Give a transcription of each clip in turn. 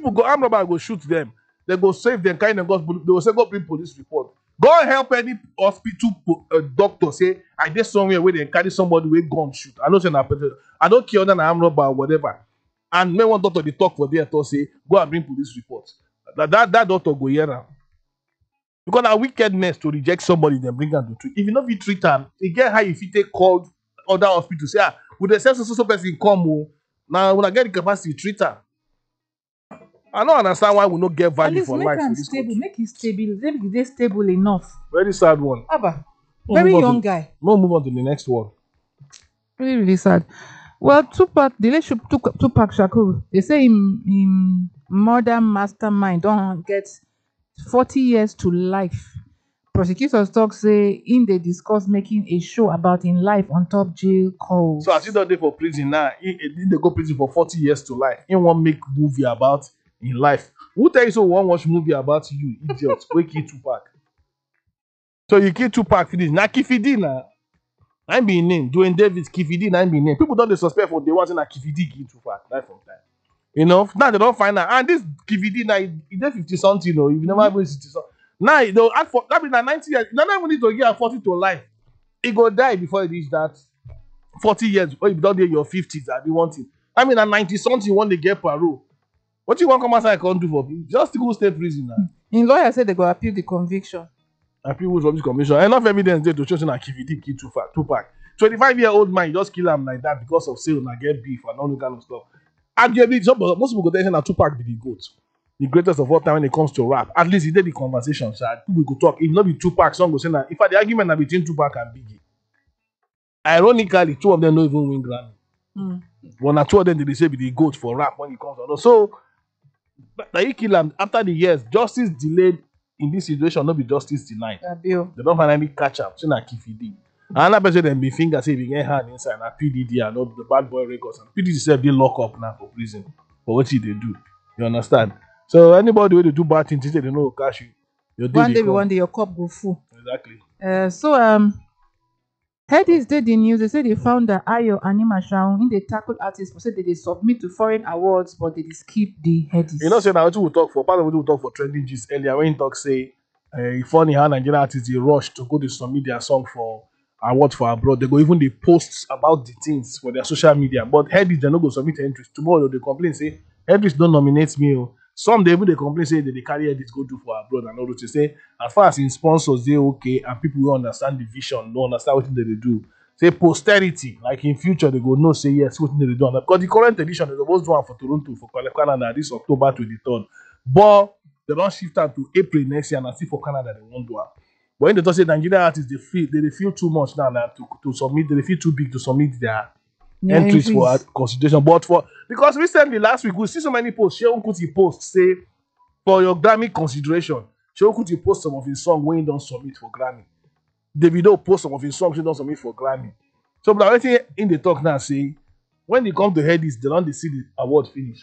people go, armed robber go shoot them. They go save them, kind of go, they will say, go bring police report. Go and help any hospital doctor say, I did somewhere where they carry somebody with gun shoot. I don't say I don't care whether an armed robber or whatever. And may one doctor they talk for there to say, go and bring police report. That doctor go here now. Because that wickedness to reject somebody, then bring them to treat. If you know if you treat them, you get how if you take called other hospitals, say, would the so person come? Now when I get the capacity, treat her. I don't understand why we not get value for life. Make it stable. Make it stable enough. Very sad one. Abba, very young guy. We'll move on to the next one. Really, really sad. Well, Tupac, the late Tupac Shakur, they say him murder mastermind don't get 40 years to life. Prosecutors talk say they discuss making a show about in life on top jail calls. So as he don't dey for prison now, he go prison for 40 years to life. He won't make movie about in life. Who tell you so won't watch movie about you, idiot? Go kill Tupac. So you kill Tupac finish. Now Kifidi now. I'm being named. Dwayne Davis, Kifidi, I'm being named. People don't suspect for they want to Kifidi kill Tupac. Right from time. You know, now they don't find out. And this Kifidi now, he did 50 something, you know, if you never been 60 something. Now they'll ask for that means that 90 years. You don't even need to give 40 to life. He go die before he reach that 40 years. Or if you don't do your 50s, I be wanting. I mean at 90 something you want to get parole. What you want come outside can't do for people? Just to go stay prison now. In lawyer said they go appeal the conviction. Appeal from this commission. Enough evidence there to show that Kifidi kill Tupac. 25-year-old man, you just kill him like that because of sale and get beef and all that kind of stuff. Arguably, most people go tell you that Tupac be the GOAT. The greatest of all time when it comes to rap. At least he did the conversation. So people could talk. If not be Tupac, some go say that. In fact, the argument are between Tupac and Biggie. Ironically, two of them don't even win Grammy. One or two of them they say be the GOAT for rap when it comes to. So, that he kill him after the years. Justice delayed in this situation, not be justice denied. They don't finally catch up. So na Kifidi. Another person then be finger say if get hand inside na PDD and not the bad boy records. And PDD self dey lock up now for prison for what they do. You understand? So anybody who they do bad things, they know catch you. One day your cup go full. Exactly. Headies did the news. They say they found that Ayo and Imashao in the tackle artists for say they submit to foreign awards, but they skip the Headies. You know, say now what we talk for part of what we talk for trending gist earlier when he talk say funny how Nigerian artists they rush to go to submit their song for award for abroad. They go even the posts about the things for their social media. But Headies they no go submit entries. Tomorrow they complain say Headies don't nominate me. Some they even they complain say that they carry Headies go do for abroad and all that. Say as far as in sponsors they okay and people who understand the vision, don't understand what they do. Say posterity, like in future they go no say yes what they do. Because the current edition is supposed to one for Toronto for Canada this October 23rd. But they don't shift out to April next year and see for Canada they won't do it. But when they talk say Nigerian artists they feel too much now to submit, they feel too big to submit their entries for consideration. But because recently last week we see so many posts. Sheon Kuti post say for your Grammy consideration. Sheon Kuti post some of his songs when he don't submit for Grammy. Davido post some of his songs he don't submit for Grammy. So but everything in the talk now say when they come to Headies, they don't see the award finish.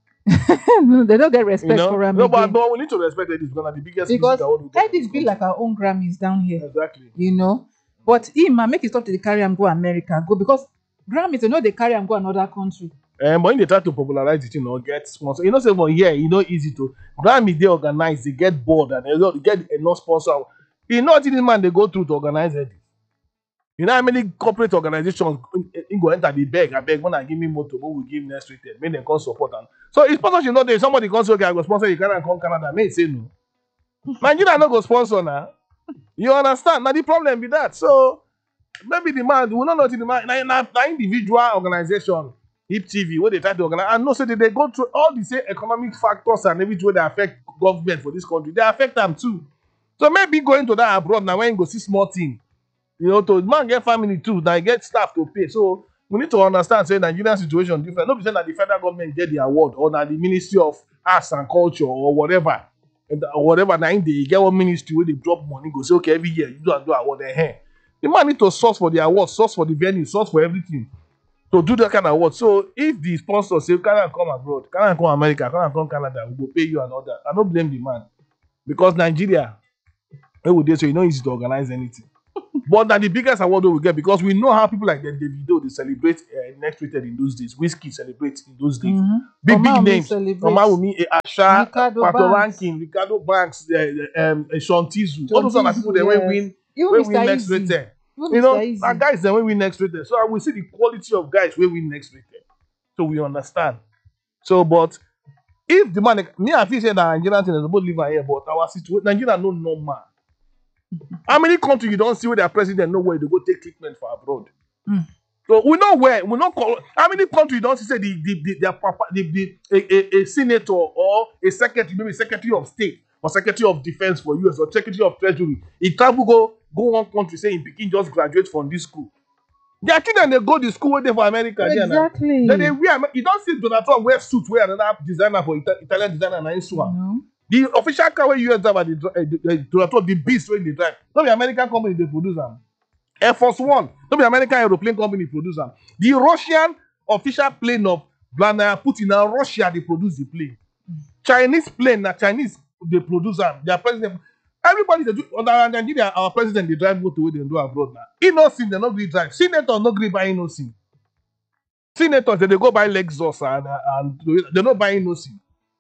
No, they don't get respect for Grammy. No, but we need to respect Headies because they're the biggest because Headies be like our own Grammys down here. Exactly. You know, but him make it stop to the carry and go America go because Grammys they know they carry and go another country. But when they try to popularize it, get sponsor. You know, say for easy to Grammy they organize, they get bored and they get enough sponsor. You know, this man they go through to organize it. You know how many corporate organizations in go enter the beg? I beg when I give me motor, what we give next rated. Make them come support them. So it's sponsorship not there. Somebody comes okay, I go sponsor you can't come Canada. May say no. Nigeria not go sponsor now. You understand? Now the problem be that. So maybe the man will not know the man. Now individual organization, HIP TV, where they try to organize, and no say they go through all the same economic factors and every way they affect government for this country. They affect them too. So maybe going to that abroad now when you go see small thing. You know, to man get family too, now get staff to pay. So we need to understand, say Nigerian situation different. Not be saying that the federal government get the award or that the Ministry of Arts and Culture or whatever. Or whatever, now they get one ministry where they drop money, go say, okay, every year you do award. The man need to source for the award, source for the venue, source for everything. To do that kind of award. So if the sponsor say, can I come abroad, can I come America, can I come Canada, we will pay you and all that. I don't blame the man. Because Nigeria, where would they say, you know, easy to organize anything. But that the biggest award we get because we know how people like the Davido they celebrate next rated in those days. Whiskey celebrates in those days. Big Omawumi names. celebrates. Omawumi, Asha, Ricardo Pato Banks. Rankin, Ricardo Banks, Sean Tizu. All those are the people that will win. Even When we Mr. next Easy. rated. Even You know, Mr. Easy. our guys then when we next rated. So I will see the quality of guys when we next rated. So we understand. So, but if the man, me I feel say that Nigerian thing is about live here, but our situation, Nigeria no normal. How many countries you don't see where their president know where they go take treatment for abroad? So we know where we not call. How many countries you don't see say their papa, a senator or a secretary, maybe secretary of state or secretary of defense for US or secretary of treasury, he travel go one country say in Peking just graduate from this school. Their children they go to school where they for America. Exactly. Then they wear. You don't see Donald Trump wear suit wear another designer for Italian designer and nice one. No. The official car where US drive Donald Trump the beast when they drive. Not the American company they produce them. Air Force One, not the American aeroplane company produce them. The Russian official plane of Vladimir Putin now Russia they produce the plane. Chinese plane na Chinese they produce them. Their president. Everybody they do under Nigeria, our president they drive motor where they do abroad now. Innocent they not gree drive. Senator not gree buy innocent. Senators they go buy Lexus and they not buy innocent.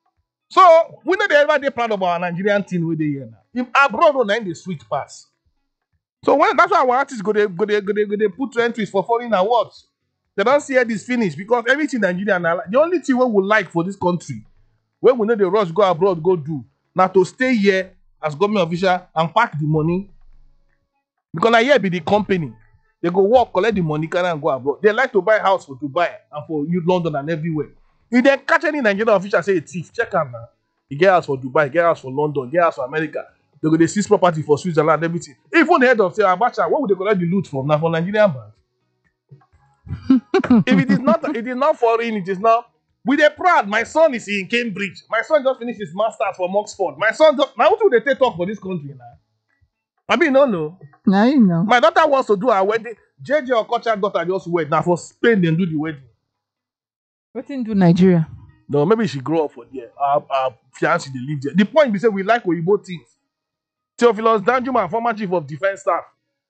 So we know they ever they proud of our Nigerian team where they here now. If abroad on the sweet pass. So when that's why our artists go they put entries for foreign awards. They don't see this finish because everything Nigeria now the only thing we would like for this country when we know the rush go abroad go do now to stay here as government official and pack the money because now here be the company they go work collect the money carry and go abroad. They like to buy house for Dubai and for London and everywhere. If they catch any Nigerian official say a thief, check am now. He get house for Dubai, get house for London, get house for America. They go they seize property for Switzerland, everything. Even the head of say Abacha, where would they collect the loot from? Now for Nigerian bank. If it is not foreign, it is not. We dey proud. My son is in Cambridge. My son just finished his master's from Oxford. My son just now what do they take talk for this country now? I mean, no. Now you know. My daughter wants to do her wedding. JJ Okocha daughter just wed. Now for Spain, they do the wedding. What in do Nigeria? No, maybe she grow up for there. Our fiancé they live there. The point be say we like Oyibo things. Theophilus Danjuma, former chief of defense staff,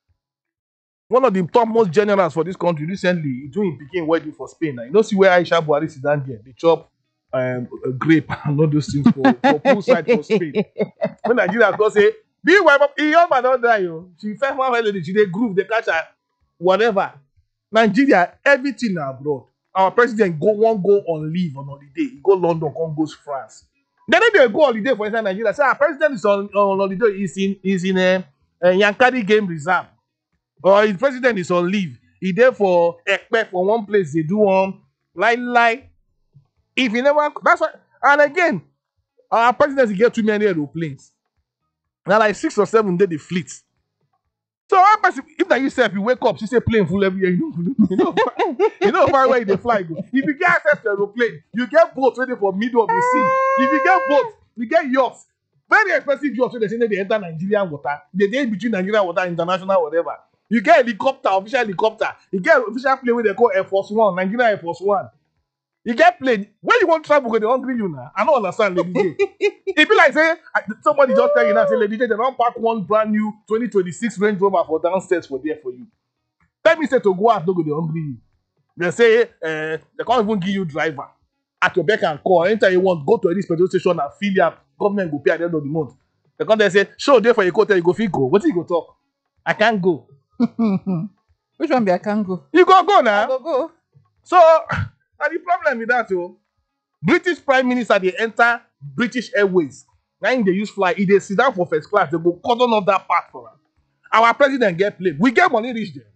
one of the topmost generals for this country recently, doing Peking wedding for Spain. Now you don't see where Aisha Buhari sit down there. They chop a grape and all those things for poolside for Spain. When Nigeria go say, "Be wife up, your man don't die." She first one lady, she they groove, they catch her, whatever. Nigeria, everything abroad. Our president go on leave on holiday. He go London, come goes France. Then they go holiday for inside Nigeria. Say our president is on holiday. He's in a Yankari game reserve. Or his president is on leave. He there for Ekpe for one place. They do one like. If he never, that's why. And again, our president he get too many aeroplanes. Now like 6 or 7 day the fleet. So if that yourself you wake up, she say plane full every year, you know far away they fly go. If you get access to aeroplane, you get boats ready for middle of the sea. If you get boats, you get yachts. Very expensive yachts, so they say they enter Nigerian water. They dey between Nigerian water, international, whatever. You get helicopter, official helicopter. You get official plane where they call Air Force One, Nigerian Air Force One. You get plane. Where you want to travel, they hungry you now. I don't understand, Lady J. It be like say somebody just tell you now, say Lady J, they don't pack one brand new 2026 Range Rover for downstairs for there for you. Let me say to go out, no go they hungry you. They say they can't even give you driver at your beck and call. Anytime you want, go to this petrol station and fill up. Government go pay at the end of the month. They come there say, show there for your hotel, you go feel go. What you go talk? I can't go. Which one be I can go? You go now. I go. So, and the problem with that, British Prime Minister, they enter British Airways. Now they use fly. If they sit down for first class, they go cordon off that part for them. Our president get plane. We get money reach them.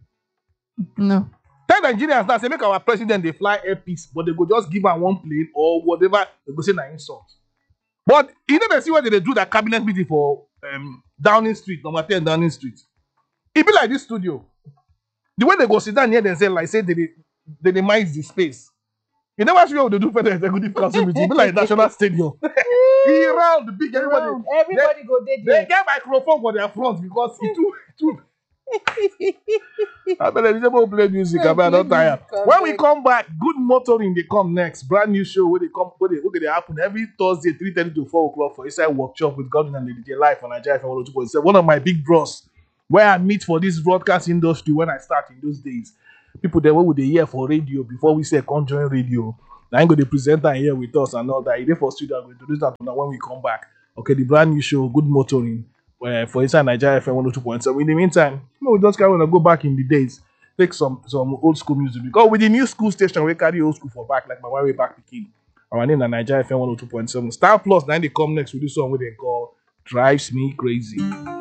No. Tell Nigerians now, say make our president they fly Air Peace, but they go just give am one plane or whatever. They go say na insult. But you know they see what they do that cabinet meeting for Downing Street, number 10 Downing Street. It be like this studio. The way they go sit down here, they say they minimize the space. You never see what they do for the executive council meeting. It be like National Stadium. He round the big everybody. Everybody go there. They get microphone for their front because it too. I better people play music. I better not tired. When we come back, good motoring they come next. Brand new show where they happen every Thursday 3:30 to 4 o'clock for inside workshop with Godwin and Lady J live on Nigeria FM 102.7. One of my big bros. Where I meet for this broadcast industry when I start in those days. People they were with the hear for radio before we say come join radio. Now I'm going to present that here with us and all that. They for studio, I'm going to do that now when we come back. Okay, the brand new show, Good Motoring, where for inside Nigeria FM 102.7. In the meantime, we just kind of go back in the days, take some old school music. Because with the new school station, we carry old school for back, like my way back picking. Our name is Nigeria FM 102.7. Star Plus, then they come next with this song where they call Drives Me Crazy.